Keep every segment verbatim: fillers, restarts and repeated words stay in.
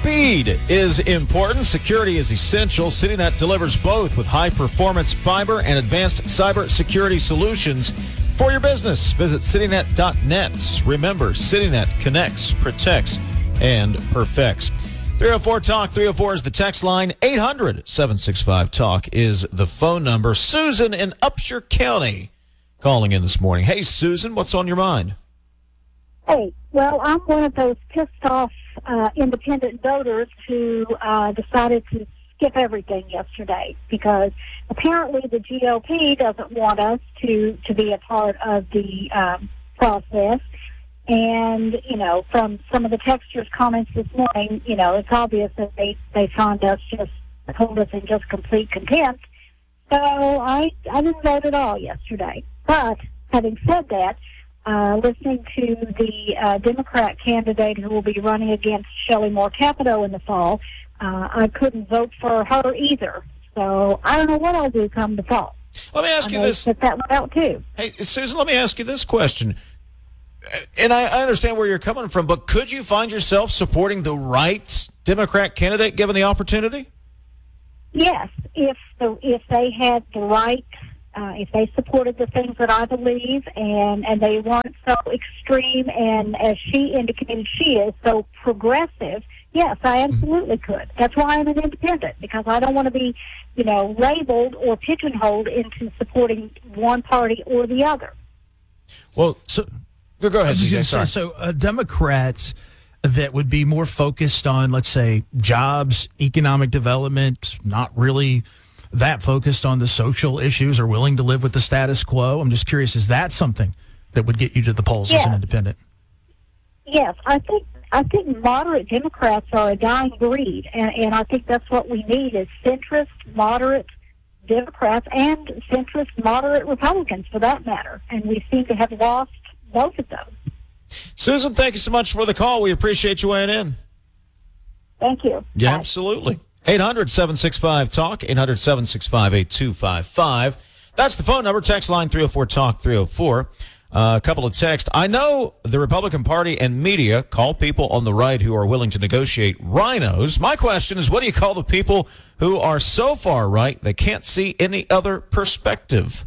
Speed is important. Security is essential. CityNet delivers both with high-performance fiber and advanced cyber security solutions for your business. Visit citynet dot net. Remember, CityNet connects, protects, and perfects. three oh four talk. three oh four is the text line. eight hundred, seven six five, talk is the phone number. Susan in Upshur County calling in this morning. Hey, Susan, what's on your mind? Hey, well, I'm one of those pissed off uh, independent voters who uh, decided to skip everything yesterday because apparently the G O P doesn't want us to, to be a part of the um, process. And, you know, from some of the texters' comments this morning, you know, it's obvious that they, they found us just, hold us in just complete contempt. So I, I didn't vote at all yesterday. But having said that, Uh, listening to the uh, Democrat candidate who will be running against Shelley Moore Capito in the fall, uh, I couldn't vote for her either. So I don't know what I'll do come the fall. Let me ask I you may this. Set that one out too. Hey, Susan, let me ask you this question. And I, I understand where you're coming from, but could you find yourself supporting the right Democrat candidate given the opportunity? Yes, if the, if they had the right. Uh, if they supported the things that I believe and, and they weren't so extreme and, as she indicated, she is so progressive, yes, I absolutely could. That's why I'm an independent, because I don't want to be, you know, labeled or pigeonholed into supporting one party or the other. Well, so go ahead, C J. Sorry. So uh, Democrats that would be more focused on, let's say, jobs, economic development, not really that focused on the social issues, are willing to live with the status quo. I'm just curious, is that something that would get you to the polls yes. as an independent? Yes, I think I think moderate Democrats are a dying breed, and, and I think that's what we need is centrist, moderate Democrats and centrist, moderate Republicans, for that matter. And we seem to have lost both of those. Susan, thank you so much for the call. We appreciate you weighing in. Thank you. Yeah, Bye. absolutely. eight hundred, seven six five, talk, eight hundred, seven six five, eight two five five. That's the phone number. Text line three oh four talk three oh four. Uh, a couple of texts. I know the Republican Party and media call people on the right who are willing to negotiate rhinos. My question is, what do you call the people who are so far right they can't see any other perspective?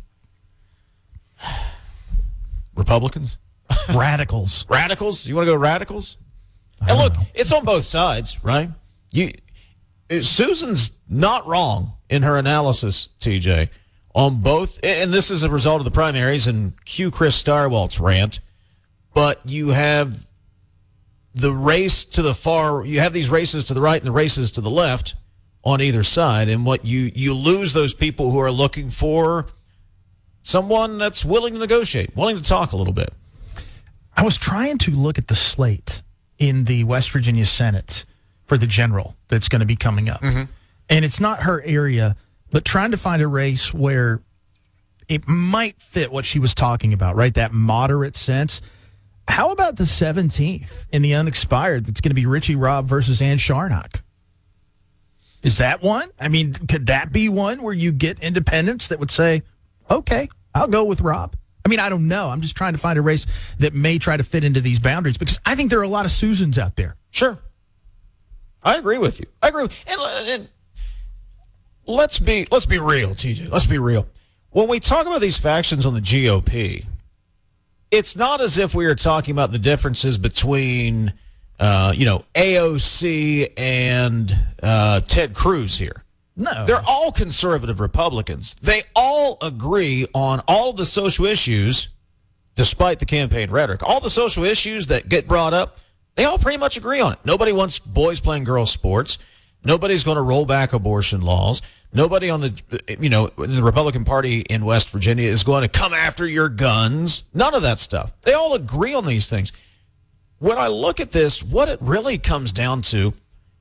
Republicans? Radicals. Radicals? You want to go radicals? And look, know. It's on both sides, right? You... Susan's not wrong in her analysis, T J, on both, and this is a result of the primaries and cue Chris Stirewalt's rant, but you have the race to the far, you have these races to the right and the races to the left on either side, and what you, you lose those people who are looking for someone that's willing to negotiate, willing to talk a little bit. I was trying to look at the slate in the West Virginia Senate for the general that's going to be coming up. Mm-hmm. And it's not her area, but trying to find a race where it might fit what she was talking about, right? That moderate sense. How about the seventeenth in the unexpired that's going to be Richie Robb versus Ann Sharnock? Is that one? I mean, could that be one where you get independents that would say, okay, I'll go with Robb? I mean, I don't know. I'm just trying to find a race that may try to fit into these boundaries because I think there are a lot of Susans out there. Sure. I agree with you. I agree. With, and, and let's be let's be real, T J. Let's be real. When we talk about these factions on the G O P, it's not as if we are talking about the differences between, uh, you know, A O C and uh, Ted Cruz here. No. They're all conservative Republicans. They all agree on all of the social issues, despite the campaign rhetoric. All the social issues that get brought up, they all pretty much agree on it. Nobody wants boys playing girls sports. Nobody's going to roll back abortion laws. Nobody on the, you know, in the Republican Party in West Virginia is going to come after your guns. None of that stuff. They all agree on these things. When I look at this, what it really comes down to,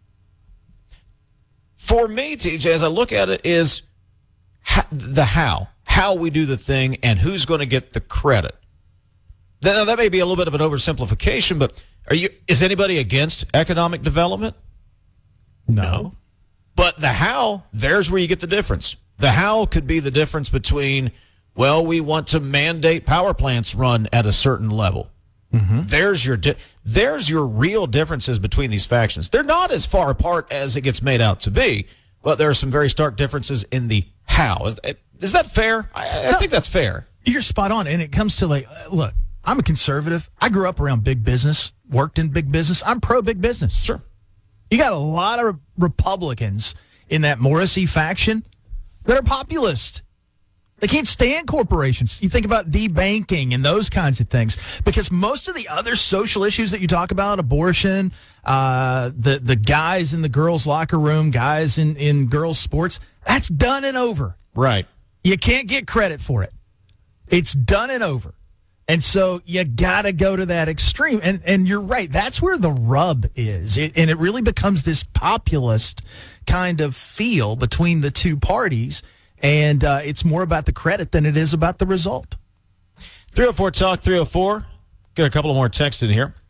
for me, T J, as I look at it, is ha- the how. How we do the thing and who's going to get the credit. Now, that may be a little bit of an oversimplification, but are you? Is anybody against economic development? No. But the how, there's where you get the difference. The how could be the difference between, well, we want to mandate power plants run at a certain level. Mm-hmm. There's your di- there's your real differences between these factions. They're not as far apart as it gets made out to be, but there are some very stark differences in the how. Is, is that fair? I, I no, think that's fair. You're spot on. And it comes to like, look, I'm a conservative. I grew up around big business, worked in big business. I'm pro big business. Sure. You got a lot of Republicans in that Morrissey faction that are populist. They can't stand corporations. You think about debanking and those kinds of things, because most of the other social issues that you talk about, abortion, uh, the, the guys in the girls' locker room, guys in, in girls' sports, that's done and over. Right. You can't get credit for it. It's done and over. And so you got to go to that extreme. And and you're right. That's where the rub is. It, and it really becomes this populist kind of feel between the two parties. And uh, it's more about the credit than it is about the result. three oh four Talk three oh four. Got a couple of more texts in here.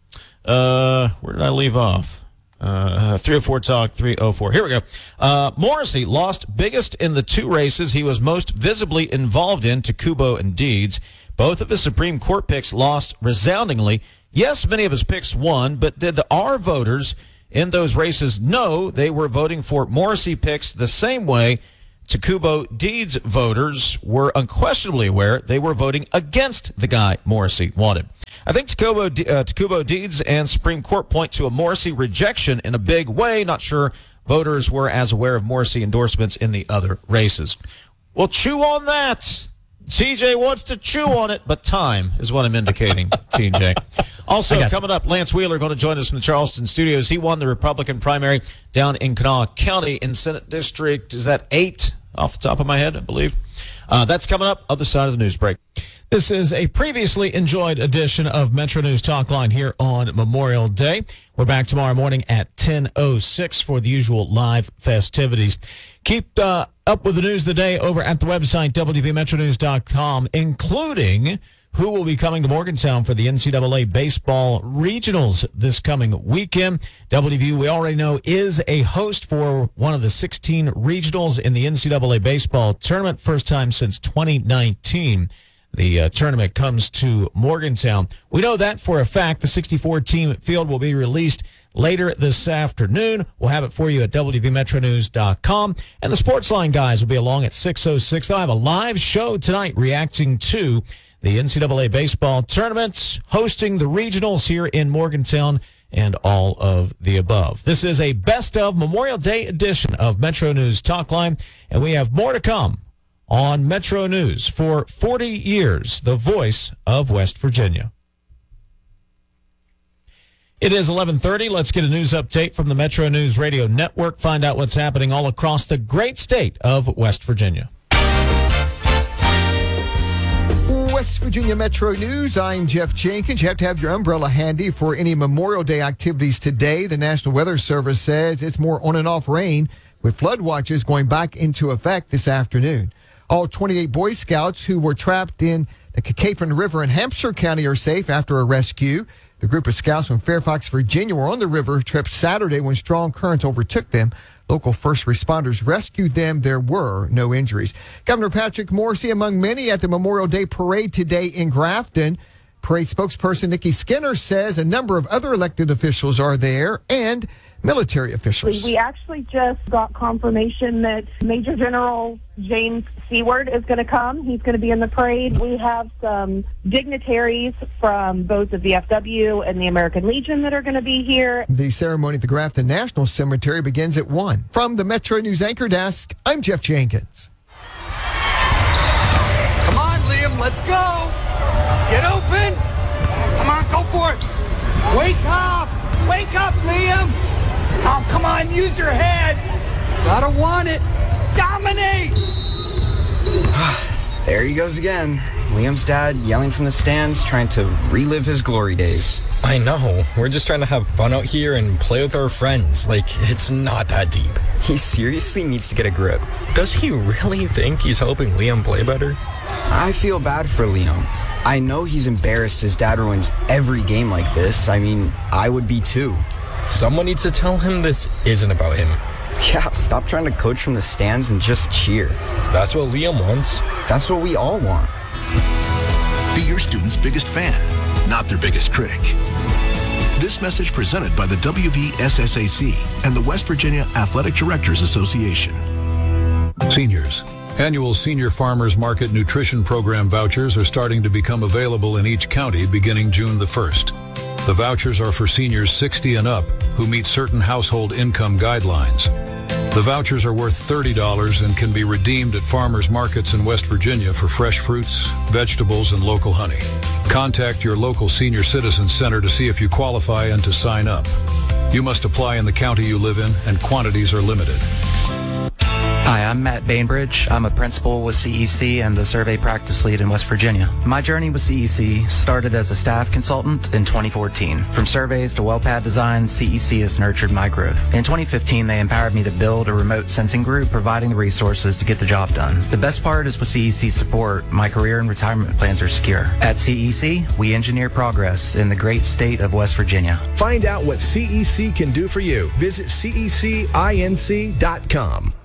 Uh, where did I leave off? Uh, three oh four Talk three oh four. Here we go. Uh, Morrissey lost biggest in the two races he was most visibly involved in to Kubo and Deeds. Both of his Supreme Court picks lost resoundingly. Yes, many of his picks won, but did the R voters in those races know they were voting for Morrissey picks the same way Takubo Deeds voters were unquestionably aware they were voting against the guy Morrissey wanted? I think Takubo, uh, Takubo Deeds and Supreme Court point to a Morrissey rejection in a big way. Not sure voters were as aware of Morrissey endorsements in the other races. Well, chew on that. T J wants to chew on it, but time is what I'm indicating, T J. Also, coming up, Lance Wheeler going to join us from the Charleston studios. He won the Republican primary down in Kanawha County in Senate District, is that eight off the top of my head, I believe. Uh, that's coming up, other side of the news break. This is a previously enjoyed edition of Metro News Talk Line here on Memorial Day. We're back tomorrow morning at ten oh six for the usual live festivities. Keep uh, up with the news of the day over at the website w v metro news dot com, including who will be coming to Morgantown for the N C double A baseball regionals this coming weekend. W V, we already know, is a host for one of the sixteen regionals in the N C double A baseball tournament. First time since twenty nineteen. The uh, tournament comes to Morgantown. We know that for a fact. The sixty-four team field will be released later this afternoon. We'll have it for you at w v metro news dot com. And the Sportsline guys will be along at six oh six. They'll have a live show tonight reacting to the N C double A baseball tournaments, hosting the regionals here in Morgantown, and all of the above. This is a best of Memorial Day edition of Metro News Talk Line, and we have more to come on Metro News for forty years, the voice of West Virginia. It is eleven thirty. Let's get a news update from the Metro News Radio Network. Find out what's happening all across the great state of West Virginia. West Virginia Metro News, I'm Jeff Jenkins. You have to have your umbrella handy for any Memorial Day activities today. The National Weather Service says it's more on and off rain, with flood watches going back into effect this afternoon. All twenty-eight Boy Scouts who were trapped in the Capron River in Hampshire County are safe after a rescue. The group of scouts from Fairfax, Virginia were on the river trip Saturday when strong currents overtook them. Local first responders rescued them. There were no injuries. Governor Patrick Morrissey among many at the Memorial Day Parade today in Grafton. Parade spokesperson Nikki Skinner says a number of other elected officials are there and military officials. We actually just got confirmation that Major General James Seward is going to come. He's going to be in the parade. We have some dignitaries from both of the F W and the American Legion that are going to be here. The ceremony at the Grafton National Cemetery begins at one. From the Metro News Anchor Desk, I'm Jeff Jenkins. Come on, Liam, let's go. Get open. Come on, go for it. Wake up. Wake up, Liam. Oh, come on, use your head. Gotta want it. Dominate. There he goes again. Liam's dad yelling from the stands, trying to relive his glory days. I know. We're just trying to have fun out here and play with our friends. Like, it's not that deep. He seriously needs to get a grip. Does he really think he's helping Liam play better? I feel bad for Liam. I know he's embarrassed his dad ruins every game like this. I mean, I would be too. Someone needs to tell him this isn't about him. Yeah, stop trying to coach from the stands and just cheer. That's what Liam wants. That's what we all want. Be your student's biggest fan. not their biggest critic. This message presented by the W V S S A C and the West Virginia Athletic Directors Association. Seniors. Annual Senior Farmers Market Nutrition Program vouchers are starting to become available in each county beginning June the first. The vouchers are for seniors sixty and up who meet certain household income guidelines. The vouchers are worth thirty dollars and can be redeemed at farmers markets in West Virginia for fresh fruits, vegetables, and local honey. Contact your local senior citizen center to see if you qualify and to sign up. You must apply in the county you live in, and quantities are limited. Hi, I'm Matt Bainbridge. I'm a principal with C E C and the survey practice lead in West Virginia. My journey with C E C started as a staff consultant in twenty fourteen. From surveys to well pad design, C E C has nurtured my growth. In twenty fifteen, they empowered me to build a remote sensing group, providing the resources to get the job done. The best part is with C E C support, my career and retirement plans are secure. At C E C, we engineer progress in the great state of West Virginia. Find out what C E C can do for you. Visit C E C inc dot com.